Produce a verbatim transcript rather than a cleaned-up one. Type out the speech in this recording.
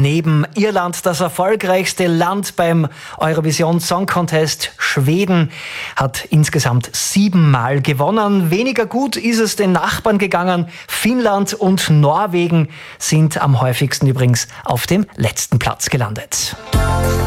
Neben Irland das erfolgreichste Land beim Eurovision Song Contest. Schweden hat insgesamt siebenmal gewonnen. Weniger gut ist es den Nachbarn gegangen. Finnland und Norwegen sind am häufigsten übrigens auf dem letzten Platz gelandet.